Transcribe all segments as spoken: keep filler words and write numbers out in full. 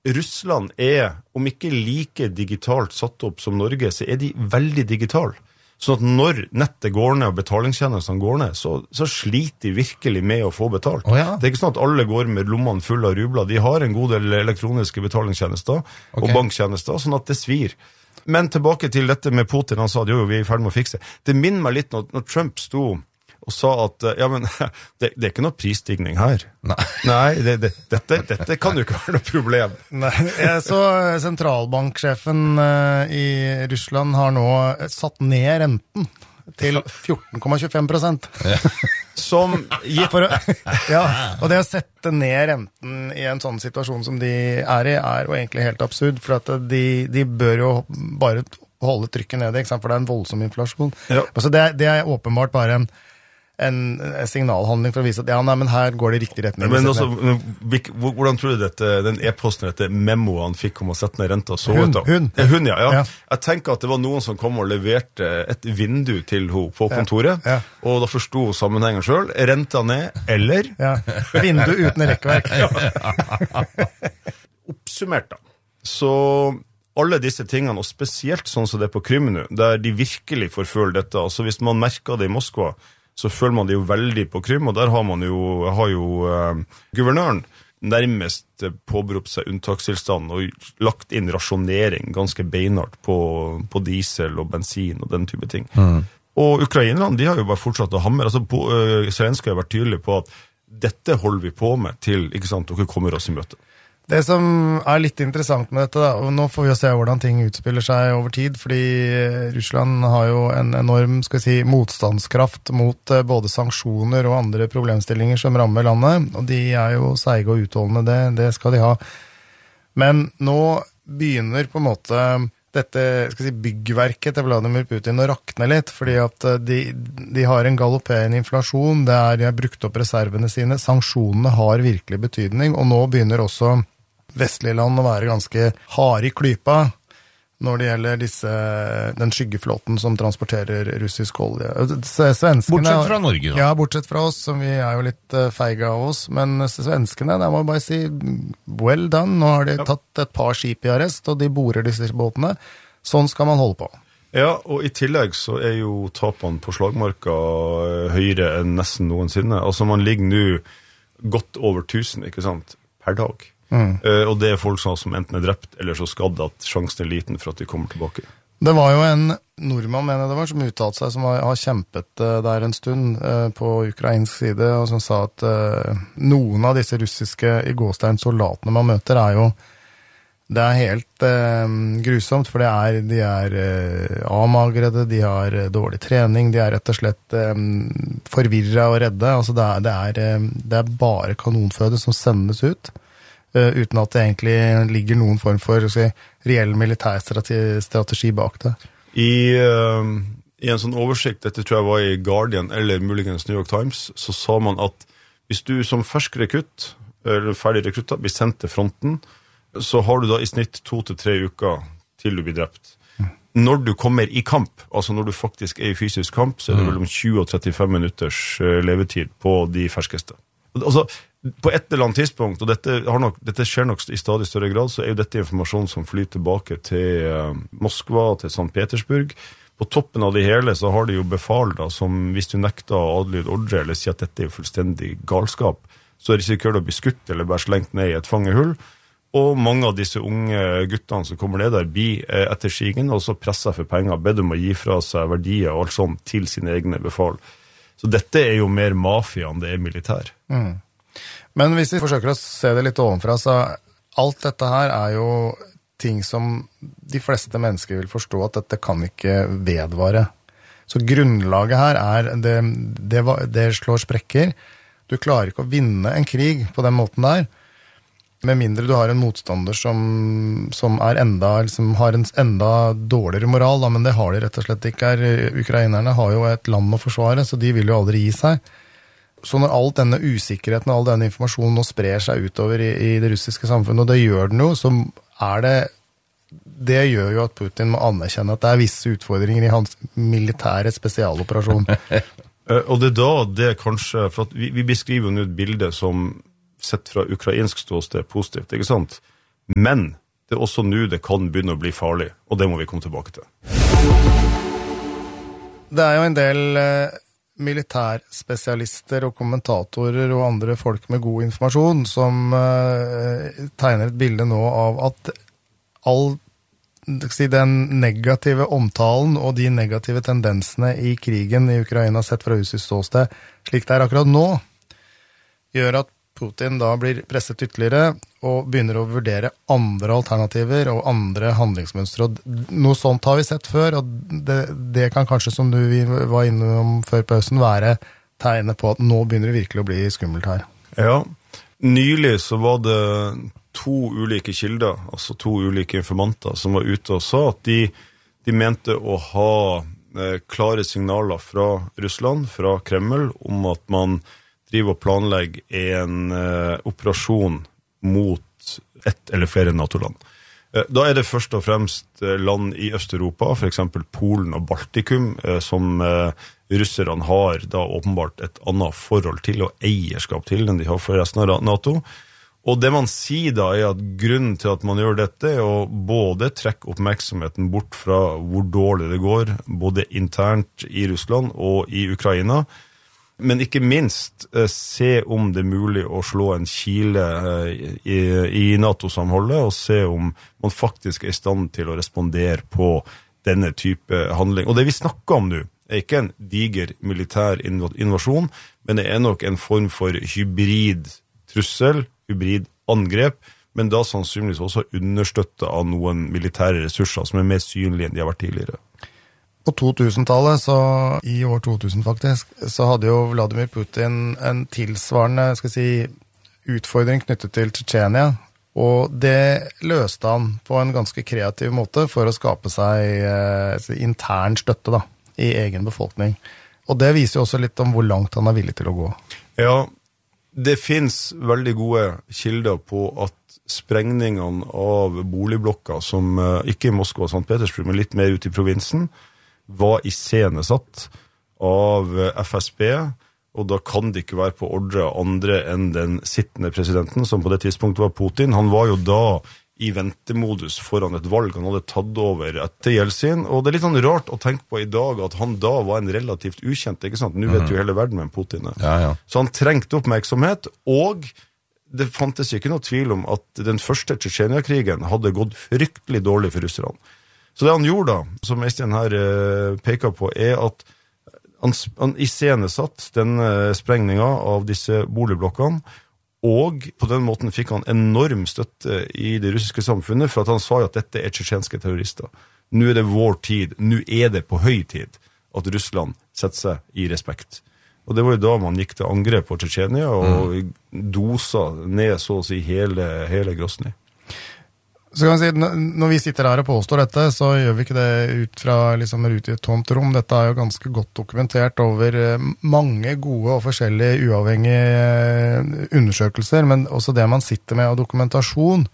Russland er, om ikke like digitalt satt opp som Norge, så er de veldig digitale. Sånn at når nettet går ned og betalingstjenestene går ned, så, så sliter de virkelig med å få betalt. Oh, ja. Det er ikke sånn at alle går med lommene fulle av rubler. De har en god del elektroniske betalingstjenester okay. og banktjenester, sånn at det svir. Men tilbake til dette med Putin, han sa at jo, vi er i ferd med å fikse. Det minner meg litt når, når Trump sto og sa at, ja, men det, det er ikke noe prisstigning her. Nei, Nei det, det, dette, dette kan jo ikke være noe problem. Nei, jeg så sentralbanksjefen i Russland har nå satt ned renten til fjorten komma tjuefem prosent. Ja. Som For å, ja, og det å sette ned renten i en sånn situasjon som de er i, er jo egentlig helt absurd, for at de, de bør jo bare holde trykket nede, ikke sant? For det er en voldsom inflasjon. Ja. Altså det, det er åpenbart bare en en signalhandling for å vise at ja, nei, men her går det riktig retning. Men også, hvordan tror du dette, den e-posten etter memoen fikk om å sette ned renta så hun, hun. Eh, hun, ja, ja. ja. Jeg tenker at det var noen som kom og leverte et vindu til henne på kontoret, ja. Ja. Og da forstod sammenhengen selv, renta ned, eller? Ja. Vindu uten rekkverk. Oppsummert da. Så alle disse tingene, og spesielt sånn som det er på Krym nå, der de virkelig får føle dette, altså hvis man merker det i Moskva, så føler man det jo veldig på Krym, og der har man jo, har jo uh, guvernøren nærmest påberopt seg unntakstilstand og lagt inn rasjonering ganske beinhardt på, på diesel og bensin og den type ting. Mm. Og ukrainerne, de har jo bare fortsatt å hamre. Altså, på, uh, Zelenskyj har vært tydelig på at dette holder vi på med til, ikke sant, dere kommer oss i møte. Det som er litt interessant med dette, da, og nå får vi jo se hvordan ting utspiller seg over tid, fordi Russland har jo en enorm, skal vi si, motstandskraft mot både sanksjoner og andre problemstillinger som rammer landet, og de er jo seige og utholdende, det, det skal de ha. Men nå begynner på en måte dette, skal vi si, byggverket til Vladimir Putin å rakne litt, fordi at de, de har en galopperende inflasjon, det er, de har brukt opp reservene sine, sanksjonene har virkelig betydning, og nå begynner også vestlige land å være ganske hard i klypa når det gjelder disse, den skyggeflåten som transporterer russisk olje. Svenskene, bortsett fra Norge, da. Ja, bortsett fra oss, som vi er jo litt feige av oss, men svenskene, der må jeg bare si, well done, nå har de tatt et par skip i arrest, og de borer disse båtene. Sånn skal man holde på. Ja, og i tillegg så er jo tapene på slagmarka høyere enn nesten noensinne. Altså man ligger nå godt over tusen, ikke sant, per dag. Mm. Uh, og det er folk som enten er drept eller så skadd at sjansen er liten for at de kommer tilbake. Det var jo en nordmann, mener jeg det var, som uttalte seg, som har, har kjempet uh, der en stund uh, på ukrainsk side, og som sa at uh, noen av disse russiske i gåstein soldatene man møter er jo, det er helt uh, grusomt, for det er, de er uh, avmagrede, de har uh, dårlig trening, de er rett og slett um, forvirret og redde, altså det er, det er, uh, det er bare kanonføde som sendes ut, Uh, uten at det egentlig ligger noen form for si, reell militærstrategi bak det. I, uh, I en sånn oversikt, dette tror jeg var i Guardian eller muligens New York Times, så sa man at hvis du som fersk rekrutt, eller ferdig rekrutt, blir sendt til fronten, så har du da i snitt to til tre uker til du blir drept. Mm. Når du kommer i kamp, altså når du faktisk er i fysisk kamp, så er det mellom tjue og trettifem minutters levetid på de ferskeste. Altså, på et eller annet tidspunkt, og dette, har nok, dette skjer nok i stadig større grad, så er jo dette informasjon som flyr tilbake til uh, Moskva, til Sankt Petersburg. På toppen av det hele så har de jo befal da, som hvis du nekter å adlyde ordre, eller sier at dette er jo fullstendig galskap, så risikerer du å bli skutt eller bare slengt ned i et fangehull. Og mange av disse unge guttene som kommer ned der, blir etter stigen, og så presser for penger, bedt om å gi fra seg verdier og alt sånt til sine egne befal. Så dette er jo mer mafia enn det er militær. Mm. Men hvis vi forsøker å se det litt ovenfra, så alt dette her er jo ting som de fleste mennesker vil forstå at dette kan ikke vedvare. Så grunnlaget her er, det, det, det slår sprekker. Du klarer ikke å vinne en krig på den måten der, med mindre du har en motstander som, som er enda, liksom, har en enda dårligere moral, da, men det har de rett og slett ikke. Ukrainerne har jo et land å forsvare, så de vil jo aldri gi seg. Så når all denne usikkerheten og all denne informasjonen nå sprer seg utover i, i det russiske samfunnet, og det gjør den jo, så er det, det gjør jo at Putin må anerkjenne at det er visse utfordringer i hans militære spesialoperasjon. Og det er da det kanskje, for at vi, vi beskriver jo nå et bilde som sett fra ukrainsk ståsted positivt, ikke sant? Men det er også nå det kan begynne å bli farlig, og det må vi komme tilbake til. Det er jo en del eh, militærspesialister og kommentatorer og andre folk med god informasjon som eh, tegner et bilde nå av at all den negative omtalen og de negative tendensene i krigen i Ukraina sett fra russisk ståsted, slik det er akkurat nå, gjør at Putin da blir presset ytterligere og begynner å vurdere andre alternativer og andre handlingsmønstre. Og noe sånt har vi sett før, og det, det kan kanskje, som du var innom før pausen, være tegnet på at nå begynner det virkelig å bli skummelt her. Ja, nylig så var det to ulike kilder, altså to ulike informanter som var ute og sa at de, de mente å ha eh, klare signaler fra Russland, fra Kreml, om at man driver og planlegger en eh, operasjon mot ett eller flere NATO-land. Eh, da er det først og fremst eh, land i Østeuropa, for eksempel Polen og Baltikum, eh, som eh, russerne har da åpenbart et annet forhold til og eierskap til enn de har for resten av NATO. Og det man sier da er at grunnen til at man gjør dette er å både trekke oppmerksomheten bort fra hvor dårlig det går, både internt i Russland og i Ukraina, men ikke minst eh, se om det er mulig å slå en kile eh, i, i NATO-samholdet, og se om man faktisk er i stand til å respondere på denne type handling. Og det vi snakker om nå er ikke en diger militær invasjon, men det er nok en form for hybrid trussel, hybrid angrep, men da sannsynligvis også understøttet av noen militære ressurser som er mer synlige enn de har vært tidligere. På to-tusentallet, så i år to tusen faktisk, så hadde jo Vladimir Putin en tilsvarende, skal jeg si, utfordring knyttet til Tsjetsjenia, og det løste han på en ganske kreativ måte for å skape seg eh, intern støtte da, i egen befolkning. Og det viser jo også litt om hvor langt han er villig til å gå. Ja, det finnes veldig gode kilder på at sprengningene av boligblokker, som eh, ikke i Moskva og Sankt Petersburg, men litt mer ute i provinsen, var iscenesatt av F S B, og da kan det ikke være på ordre andre enn den sittende presidenten, som på det tidspunktet var Putin. Han var jo da i ventemodus foran et valg han hadde tatt over etter Jeltsin, og det er litt sånn rart å tenke på i dag at han da var en relativt ukjent, ikke sant? Nå vet jo hele verden hvem Putin er. Ja, ja. Så han trengte oppmerksomhet, og det fantes ikke noe tvil om at den første Tsjetsjenia-krigen hadde gått fryktelig dårlig for russerne. Så det han gjorde da, som Øystein her eh, peker på, er at han, han iscenesatt den eh, sprengninga av disse boligblokkene, og på den måten fikk han enorm støtte i det russiske samfunnet, for at han sa at dette er tsjetsjenske terrorister. Nå er det vår tid, nå er det på høy tid at Russland setter seg i respekt. Og det var jo da man gikk til angrep på Tsjetsjenia, og mm. dosa ned så å si hele, hele Grosny. Så kan jeg si, når vi sitter her og påstår dette, så gjør vi ikke det ut fra liksom ut i et tomt rom. Dette er jo ganske godt dokumentert over mange gode og forskjellige uavhengige undersøkelser, men også det man sitter med av dokumentasjon,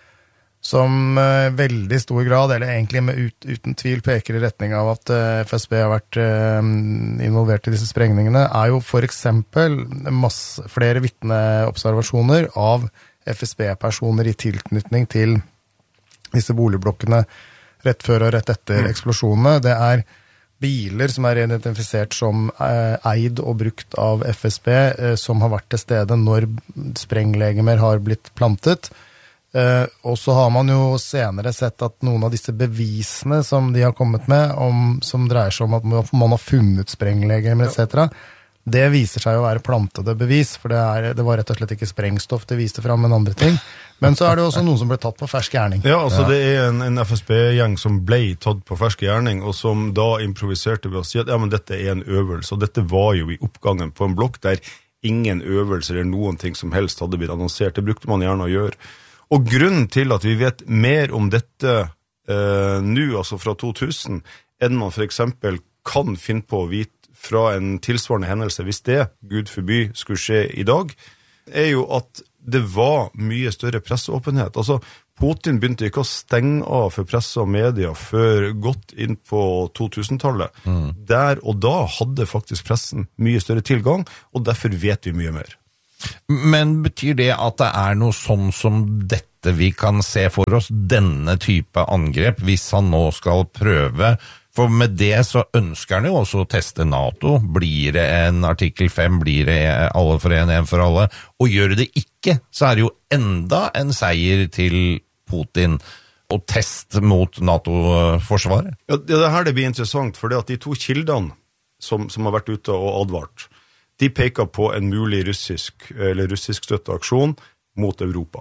som veldig stor grad, eller egentlig med ut, uten tvil peker i retning av at F S B har vært involvert i disse sprengningene, er jo for eksempel masse, flere vitneobservasjoner av F S B-personer i tilknytning til disse boligblokkene rett før og rett etter mm. eksplosjonene. Det er biler som er identifisert som eh, eid og brukt av F S B, eh, som har vært til stede når sprenglegemer har blitt plantet. Eh, og så har man jo senere sett at noen av disse bevisene som de har kommet med, om, som dreier seg om at man har funnet sprenglegemer, et cetera, det viser seg å være plantede bevis, for det, er, det var rett og slett ikke sprengstoff det viste fram, men andre ting. Men så er det jo også noen som ble tatt på fersk gjerning. Ja, altså ja. Det er en, en F S B-gjeng som ble tatt på fersk gjerning, og som da improviserte ved å si at ja, men dette er en øvelse, og dette var jo i oppgangen på en blokk der ingen øvelser eller noen ting som helst hadde blitt annonsert. Det brukte man gjerne å gjøre. Og grunnen til at vi vet mer om dette eh, nå, altså fra to tusen, enn man for eksempel kan finne på å vite fra en tilsvarende hendelse, hvis det, Gud forby, skulle skje i dag, er jo at det var mye større presseåpenhet. Altså, Putin begynte ikke å stenge av for presse og media før godt inn på to tusen-tallet. Mm. Der og da hadde faktisk pressen mye større tilgang, og derfor vet vi mye mer. Men betyr det at det er noe sånn som dette nærmeste vi kan se for oss denne type angrep, hvis han nå skal prøve? For med det så ønsker han jo også å teste NATO. Blir det en artikkel fem, blir det alle for en, en for alle? Og gjør det ikke, så er det jo enda en seier til Putin og test mot NATO-forsvaret. Ja, det er her det blir interessant, for det at de to kildene som, som har vært ute og advart, de peker på en mulig russisk, eller russisk støttet aksjon mot Europa.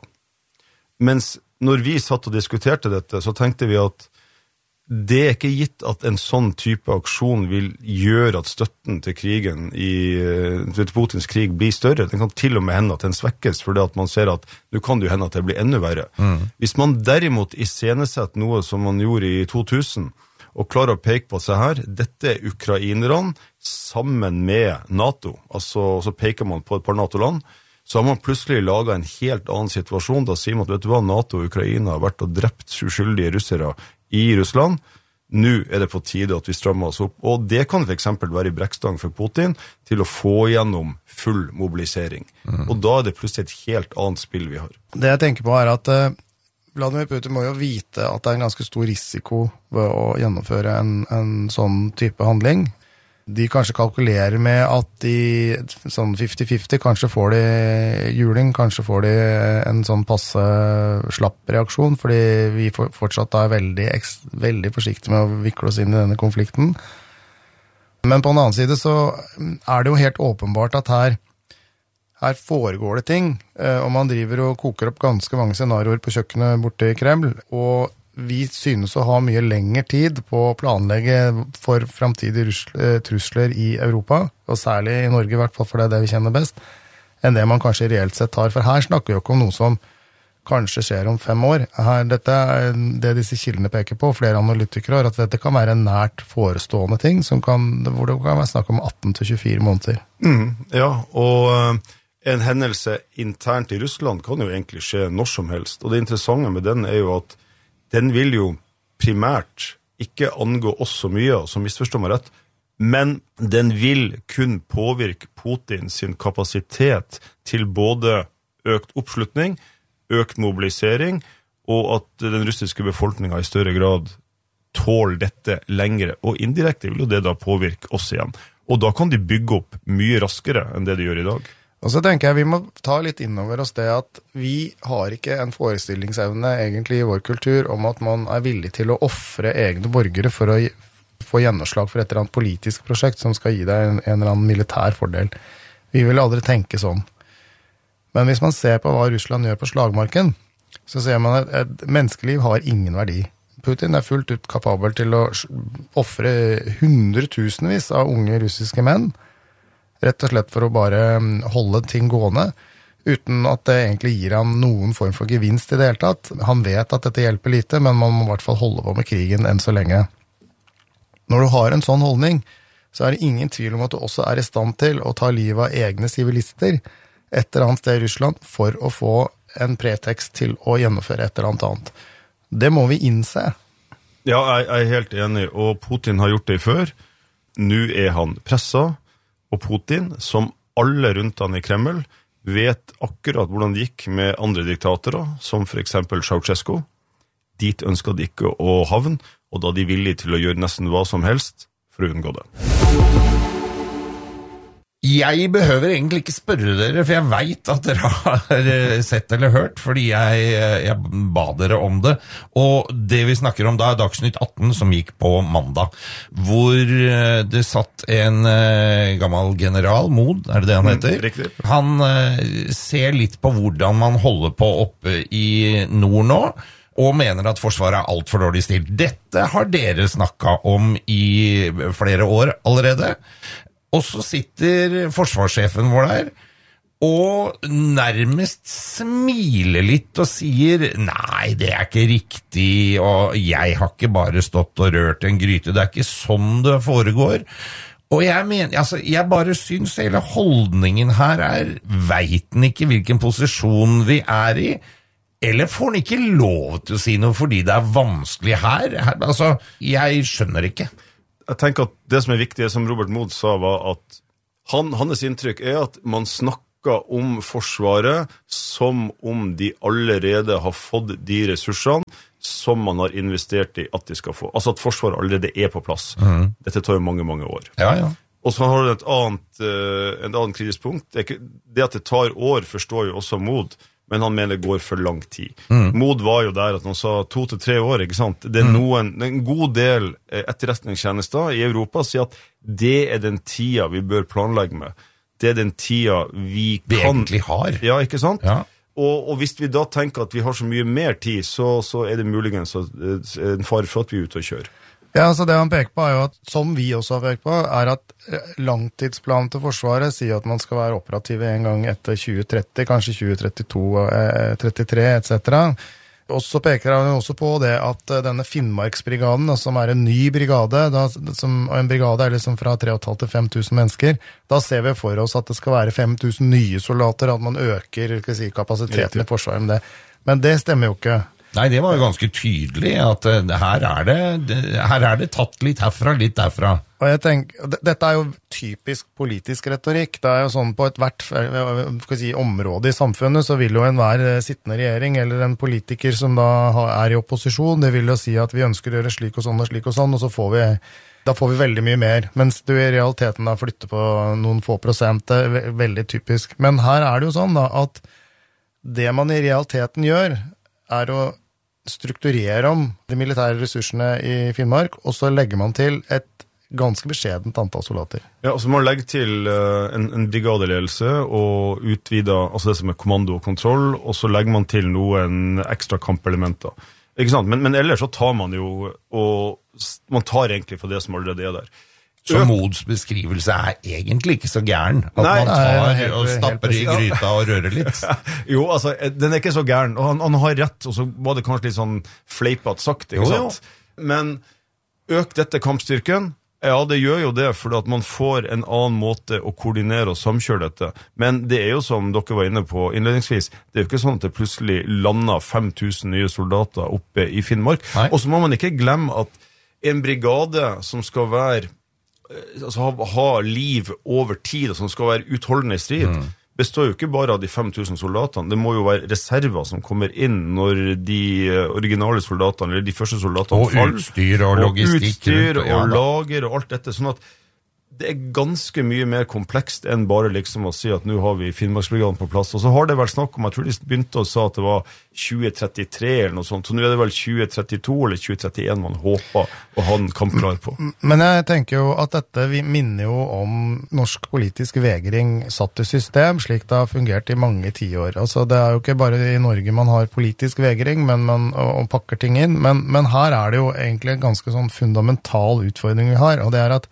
Mens når vi satt og diskuterte dette, så tenkte vi at det er ikke gitt at en sånn type aksjon vil gjøre at støtten til krigen i, til Putins krig blir større. Den kan til og med hende at den svekkes, fordi at man ser at nå kan det jo hende at det blir enda verre. Mm. Hvis man derimot iscenesetter noe som man gjorde i to tusen, og klarer å peke på seg her, dette er ukrainerne sammen med NATO, altså så peker man på et par NATO-land, så har man plutselig laget en helt annen situasjon. Da sier man at vet du hva, NATO og Ukraina har vært og drept uskyldige russere i Russland. Nå er det på tide at vi strammer oss opp. Og det kan for eksempel være i brekkstang for Putin til å få gjennom full mobilisering. Mm. Og da er det plutselig et helt annet spill vi har. Det jeg tenker på er at uh, Vladimir Putin må jo vite at det er en ganske stor risiko ved å gjennomføre en, en sånn type handling. De kanskje kalkulerer med at de sånn femti femti, kanskje får de juling, kanskje får de en sånn passe slapp reaksjon, fordi vi fortsatt er veldig, veldig forsiktige med å vikle oss inn i denne konflikten. Men på den annen side så er det jo helt åpenbart at her, her foregår det ting, og man driver og koker opp ganske mange scenarioer på kjøkkenet borte i Kreml, og vi synes å ha mye lengre tid på å planlegge for fremtidige trusler i Europa, og særlig i Norge i hvert fall, for det er det vi kjenner best, enn det man kanskje reelt sett har. For her snakker vi jo ikke om noe som kanskje skjer om fem år. Her, dette er det disse kildene peker på, flere analytikere har, at dette kan være en nært forestående ting, som kan, hvor det kan være snakk om atten til tjuefire måneder. Mm, ja, og en hendelse internt i Russland kan jo egentlig skje når som helst, og det interessante med den er jo at den vil jo primært ikke angå oss så mye, som misforstår meg rett, men den vil kun påvirke Putin sin kapasitet til både økt oppslutning, økt mobilisering, og at den russiske befolkningen i større grad tåler dette lengre, og indirekte vil jo det da påvirke oss igjen. Og da kan de bygge opp mye raskere enn det de gjør i dag. Og så tenker jeg vi må ta litt innover oss det at vi har ikke en forestillingsevne egentlig i vår kultur om at man er villig til å offre egne borgere for å få gjennomslag for et eller annet politisk prosjekt som skal gi deg en, en eller annen militær fordel. Vi vil aldri tenke sånn. Men hvis man ser på hva Russland gjør på slagmarken, så ser man at et menneskeliv har ingen verdi. Putin er fullt ut kapabel til å offre hundretusenvis av unge russiske menn, rett og slett for å bare holde ting gående, uten at det egentlig gir ham noen form for gevinst i det hele tatt. Han vet at dette hjelper lite, men man må i hvert fall holde på med krigen enn så lenge. Når du har en sånn holdning, så er det ingen tvil om at du også er i stand til å ta livet av egne sivilister et eller annet sted i Russland for å få en pretekst til å gjennomføre et eller annet. Det må vi innse. Ja, jeg er helt enig, og Putin har gjort det før. Nå er han presset, og Putin, som alle rundt han i Kreml, vet akkurat hvordan det gikk med andre diktatorer, som for eksempel Ceausescu. Dit ønsket de ikke å havne, og da de villige til å gjøre nesten hva som helst for å unngå det. Jeg behøver egentlig ikke spørre dere, for jeg vet at dere har sett eller hørt, fordi jeg, jeg ba dere om det. Og det vi snakker om da er Dagsnytt atten, som gikk på mandag, hvor det satt en gammel general, Mod, er det det han heter? Mm, riktig. Han ser litt på hvordan man holder på oppe i nord nå, og mener at forsvaret er alt for dårlig stilt. Dette har dere snakket om i flere år allerede. Og så sitter forsvarssjefen vår der, og nærmest smiler litt og sier, nei, det er ikke riktig, og jeg har ikke bare stått og rørt en gryte, det er ikke sånn det foregår. Og jeg mener, altså, jeg bare synes hele holdningen her er, vet den ikke hvilken posisjon vi er i, eller får den ikke lov til å si noe fordi det er vanskelig her? Altså, jeg skjønner ikke. Jeg tenker at det som er viktig, som Robert Mod sa, var at han, hans inntrykk er at man snakker snakker om forsvaret som om de allerede har fått de ressursene som man har investert i at de skal få. Altså at forsvaret allerede er på plass. Mm. Dette tar jo mange, mange år. Ja, ja. Og så har du et annet, uh, en annen kritisk punkt. Det, ikke, det at det tar år forstår jo også Mod, men han mener det går for lang tid. Mm. Mod var jo der at han sa to til tre år, ikke sant? Det er noen, en god del etterretningstjenester i Europa sier at det er den tida vi bør planlegge med. Det er den tida vi kan... Vi egentlig har. Ja, ikke sant? Ja. Og, og hvis vi da tenker at vi har så mye mer tid, så, så er det muligens en fare for at vi er ute og kjører. Ja, altså det han peker på er jo at, som vi også har pekt på, er at langtidsplanen til Forsvaret sier at man skal være operative en gang etter tjue tretti, kanskje tjue trettito, trettitre, et cetera. Og så peker han også på det at denne Finnmarksbrigaden, da, som er en ny brigade, da, som, og en brigade er liksom fra tre og et halvt til fem tusen mennesker, da ser vi for oss at det skal være fem tusen nye soldater, at man øker skal si, kapasiteten i Forsvaret med det. Men det stemmer jo ikke. Nei, det var jo ganske tydelig at uh, her, er det, her er det tatt litt herfra, litt derfra. Og jeg tenker, dette er jo typisk politisk retorikk. Det er jo sånn på et hvert skal si, område i samfunnet, så vil jo enhver sittende regjering eller en politiker som da er i opposisjon, det vil jo si at vi ønsker å gjøre slik og sånn og slik og sånn, og så får vi, da får vi veldig mye mer. Mens du i realiteten da flytter på noen få prosent, det er veldig typisk. Men her er det jo sånn da, at det man i realiteten gjør, er å strukturere om de militære ressursene i Finnmark, og så legger man til et ganske beskjedent antall soldater. Ja, og så må man legge til uh, en, en brigadeledelse og utvide, altså det som er kommando og kontroll, og så legger man til noen ekstra kampelementer. Ikke sant? Men, men ellers så tar man jo, og man tar egentlig for det som allerede er der. Så Mods beskrivelse er egentlig ikke så gæren, at Nei, man tar nei, helt, og stapper i gryta og rører litt. Jo, altså, den er ikke så gæren, og han, han har rett, og så var det kanskje litt sånn fleipet sagt, ikke jo, sant? Jo. Men øk dette kampstyrken, ja, det gjør jo det, for at man får en annen måte å koordinere og samkjøre dette. Men det er jo som dere var inne på innledningsvis, det er jo ikke sånn at det plutselig lander fem tusen nye soldater oppe i Finnmark. Nei. Og så må man ikke glemme at en brigade som skal være altså ha, ha liv over tid, og som skal være utholdende i strid, mm. består jo ikke bare av de fem tusen soldatene. Det må jo være reserver som kommer inn når de originale soldatene, eller de første soldatene og faller. Utstyr og logistikk. Og utstyr og ja, lager og alt dette, sånn at det er ganske mye mer komplekst enn bare liksom å si at nå har vi Finnmarksbrigaden på plass. Og så har det vel snakk om, jeg tror de begynte å sa at det var tjue trettitre eller noe sånt, så nå er det vel tjue trettito eller tjue trettien man håper å ha en kamp klar på. Men jeg tenker jo at dette vi minner jo om norsk politisk vegring satt i system, slik det har fungert i mange tiår. Altså det er jo ikke bare i Norge man har politisk vegring men man, og, og pakker ting inn, men, men her er det jo egentlig en ganske sånn fundamental utfordring vi har, og det er at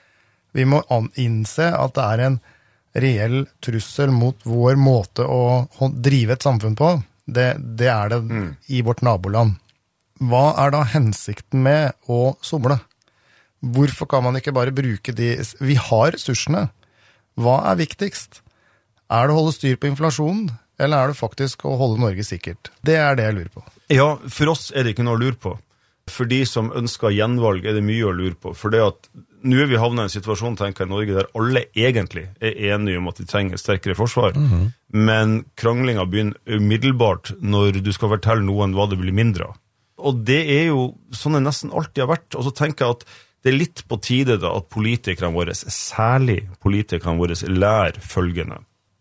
vi må innse at det er en reell trussel mot vår måte å drive et samfunn på. Det, det er det mm. i vårt naboland. Hva er da hensikten med å somle? Hvorfor kan man ikke bare bruke de... Vi har ressursene. Hva er viktigst? Er det å holde styr på inflasjonen, eller er det faktisk å holde Norge sikkert? Det er det jeg lurer på. Ja, for oss er det ikke noe å lure på. For de som ønsker gjenvalg er det mye å lure på. For det at nå er vi havnet i en situasjon, tenker jeg, i Norge der alle egentlig er enige om at de trenger sterkere forsvar. Mm-hmm. Men kranglinga begynner umiddelbart når du skal fortelle noen hva det blir mindre av. Og det er jo sånn det nesten alltid har vært. Og så tenker jeg at det er litt på tide da at politikerne våre, særlig politikerne våre, lærer følgende.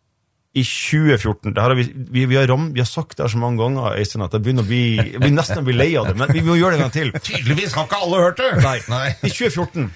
I tjue fjorten, det her har vi, vi, vi, har ram, vi har sagt det her så mange ganger, Øystein, at jeg begynner å bli, jeg blir nesten å bli lei av det, men vi må gjøre det en gang til. Tydeligvis har ikke alle hørt det. Nei, nei. I tjue fjorten,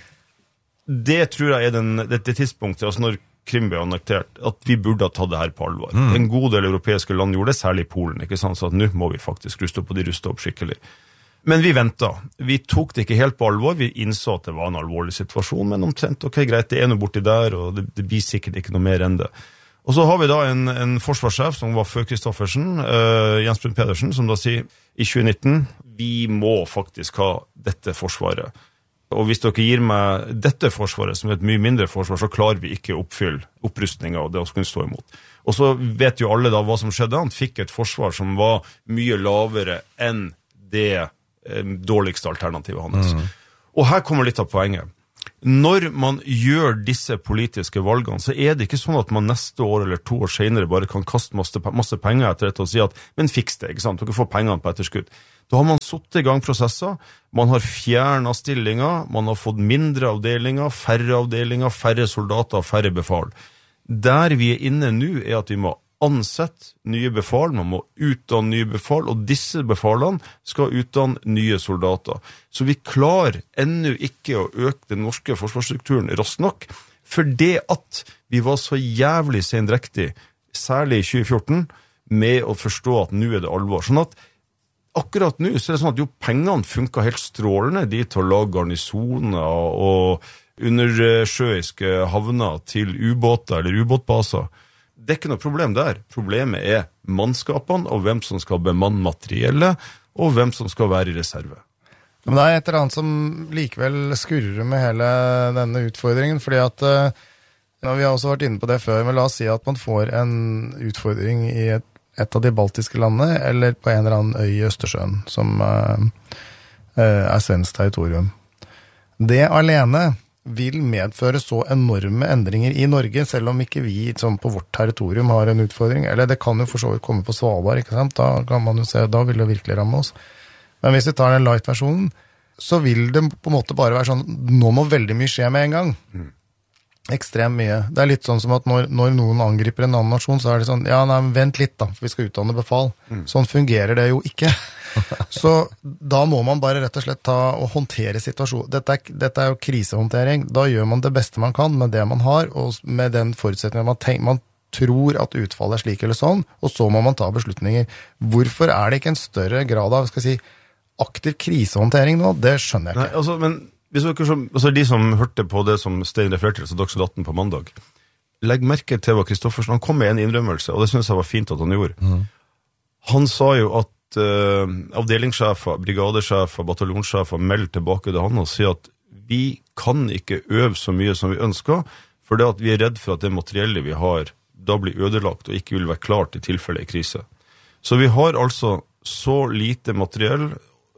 det tror jeg er den, det, det tidspunktet, altså når Krim ble annektert, at vi burde ha tatt det her på alvor. Mm. En god del europeiske land gjorde det, særlig Polen, ikke sant? Så at nå må vi faktisk ruste opp, og de ruste opp skikkelig. Men vi ventet. Vi tok det ikke helt på alvor, vi innså at det var en alvorlig situasjon, men omtrent, ok, greit, det er noe borti der, og det, det blir sikkert ikke noe mer enn det. Og så har vi da en, en forsvarssjef som var før Kristoffersen, uh, Jens Brun Pedersen, som da sier i tjue nitten, vi må faktisk ha dette forsvaret. Og hvis dere gir meg dette forsvaret som et mye mindre forsvar, så klarer vi ikke å oppfylle opprustningen og det å kunne stå imot. Og så vet jo alle da hva som skjedde. Han fikk et forsvar som var mye lavere enn det eh, dårligste alternativet hans. Mm. Og her kommer litt av poenget. når man gjør disse politiske valgene, så er det ikke sånn at man neste år eller to år senere bare kan kaste masse, masse penger etter dette og si at, men fiks det, ikke sant? Dere får pengene på etterskudd. Da har man satt i gang prosesser, man har fjernet stillinger, man har fått mindre avdelinger, færre avdelinger, færre soldater, færre befal. Der vi er inne nå er at vi må ansett nye befal, man må utdanne nye befal, og disse befalene skal utdanne nye soldater. Så vi klarer ennå ikke å øke den norske forsvarsstrukturen raskt nok, for det at vi var så jævlig sendrektig, særlig i tjue fjorten, med å forstå at nå er det alvor. Sånn at akkurat nå så er det sånn at jo pengene funker helt strålende, de til å lage garnisoner og undersjøiske havner til ubåter eller ubåtbaser. Det er ikke noe problem der. Problemet er mannskapene, og hvem som skal bemanne materiellet, og hvem som skal være i reserve. Men det er et eller annet som likevel skurrer med hele denne utfordringen, fordi at, ja, vi har også vært inne på det før, men la oss si at man får en utfordring i et, et av de baltiske landene, eller på en eller annen øy i Østersjøen, som uh, er svensk territorium. Det alene vil medføre så enorme endringer i Norge, selv om ikke vi som på vårt territorium har en utfordring. Eller det kan jo for så vidt komme på Svalbard, ikke sant? Da kan man jo se, da vil det virkelig ramme oss. Men hvis vi tar den light-versjonen, så vil det på en måte bare være sånn, nå må veldig mye skje med en gang. Mm. Ekstremt mye. Det er litt sånn som at når, når noen angriper en annen nasjon, så er det sånn, ja, nei, vent litt da, for vi skal utdanne befal. Mm. Sånn fungerer det jo ikke. Så da må man bare rett og slett ta og håndtere situasjonen. Dette er, dette er jo krisehåndtering. Da gjør man det beste man kan med det man har, og med den forutsetningen man, tenker, man tror at utfallet er slik eller sånn, og så må man ta beslutninger. Hvorfor er det ikke en større grad av, skal jeg si, aktiv krisehåndtering nå? Det skjønner jeg ikke. Nei, altså, men hvis dere som, altså de som hørte på det som Stein refererte til, så Dagsnytt atten på mandag, legg merke til hva Kristoffersen, han kom med en innrømmelse, og det synes jeg var fint at han gjorde. Mm. Han sa jo at uh, avdelingssjefer, brigadesjefer, bataljonssjefer melder tilbake til han og sier at vi kan ikke øve så mye som vi ønsker, for det at vi er redd for at det materiellet vi har da blir ødelagt og ikke vil være klart i tilfelle i krise. Så vi har altså så lite materiell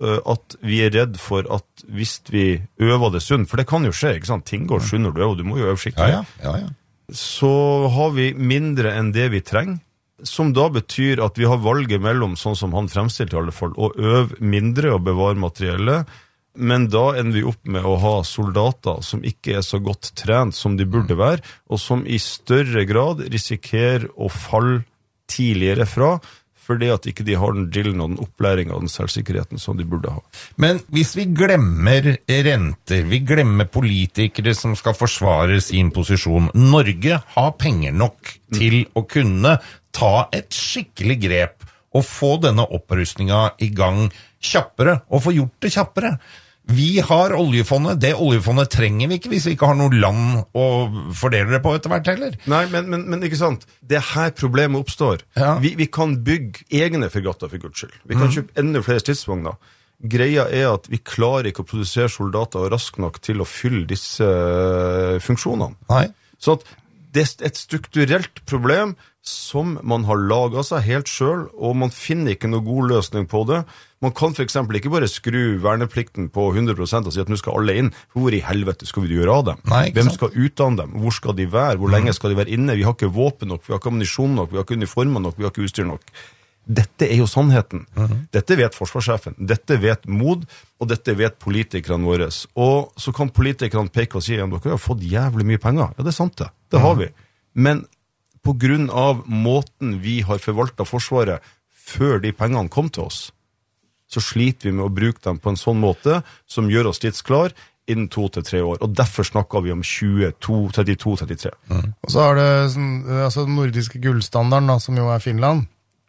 at vi er redd for at hvis vi øver det sunn, for det kan jo skje, ikke sant? Ting går sunn når du øver, du må jo øve skikkelig. Ja, ja, ja, ja. Så har vi mindre enn det vi trenger, som da betyr at vi har valget mellom, sånn som han fremstilte i alle fall, å øve mindre og bevare materiellet, men da ender vi opp med å ha soldater som ikke er så godt trent som de burde være, og som i større grad risikerer å falle tidligere fra, fordi at ikke de har den drillen og den opplæringen og den selvsikkerheten som de burde ha. Men hvis vi glemmer renter, vi glemmer politikere som skal forsvare sin posisjon, Norge har penger nok til å kunne ta et skikkelig grep og få denne opprustningen i gang kjappere, og få gjort det kjappere. Vi har oljefondet, det oljefondet trenger vi ikke hvis vi ikke har noe land å fordele det på etter hvert heller. Nei, men, men, men ikke sant, det her problemet oppstår. Ja. Vi, vi kan bygge egne fregatter for Guds skyld. Vi kan mm. kjøpe enda flere stridsvogner. Greia er at vi klarer ikke å produsere soldater raskt nok til å fylle disse uh, funksjonene. Nei. Så at det er et strukturelt problem som man har laget seg helt selv, og man finner ikke noen god løsning på det. Man kan for eksempel ikke bare skru verneplikten på hundre prosent og si at nå skal alle inn. For hvor i helvete skal vi gjøre av dem? Nei, Hvem skal utdanne dem? Hvor skal de være? Hvor mm. lenge skal de være inne? Vi har ikke våpen nok, vi har ikke ammunisjon nok, vi har ikke uniformer nok, vi har ikke utstyr nok. Dette er jo sannheten. Mm. Dette vet forsvarssjefen, dette vet MOD, og dette vet politikerne våre. Og så kan politikerne peke og si at dere har fått jævlig mye penger. Ja, det er sant det. Det har vi. Men på grunn av måten vi har forvaltet Forsvaret før de pengene kom til oss, så sliter vi med å bruke dem på en sånn måte som gjør oss stridsklar innen to til tre år. Og derfor snakker vi om tjueto, trettito, trettitre. Mm. Og så er det altså, den nordiske gullstandarden, da, som jo er Finland,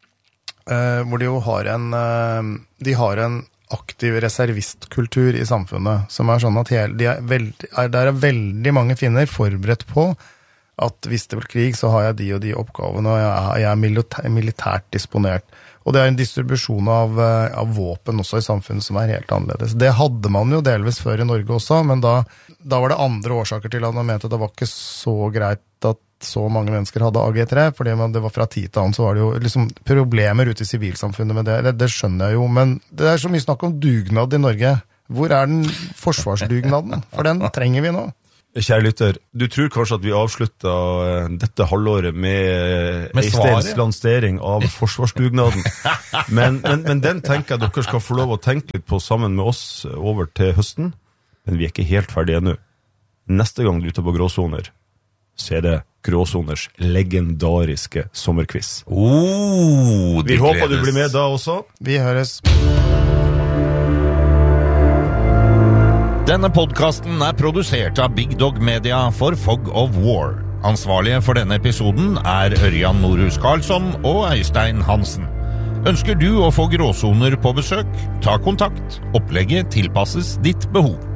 eh, hvor de jo har en, eh, de har en aktiv reservistkultur i samfunnet, som er sånn at hele, de er veld, er, der er veldig mange finner forberedt på at hvis det blir krig, så har jeg de og de oppgavene, og jeg, jeg er militært, militært disponert. Og det er en distribusjon av, av våpen også i samfunnet som er helt annerledes. Det hadde man jo delvis før i Norge også, men da, da var det andre årsaker til at man mente at det var ikke så greit at så mange mennesker hadde A G tre, fordi man, det var fra tid til annen, så var det jo liksom problemer ute i sivilsamfunnet med det. det. Det skjønner jeg jo, men det er så mye snakk om dugnad i Norge. Hvor er den forsvarsdugnaden? For den trenger vi nå. Kjære lytter, du tror kanskje at vi avsluttet dette halvåret med, med Eisteins lansering av forsvarsdugnaden. Men, men, men den tenker jeg dere skal få lov å tenke litt på sammen med oss over til høsten. Men vi er ikke helt ferdige ennå. Neste gang du er ute på Gråsoner, så er det Gråsoners legendariske sommerquiz. Oh, vi håper du blir med da også. Vi høres. Denne podcasten er produsert av Big Dog Media for Fog of War. Ansvarlige for denne episoden er Ørjan Norhus Karlsson og Øystein Hansen. Ønsker du å få Gråsoner på besøk? Ta kontakt. Opplegget tilpasses ditt behov.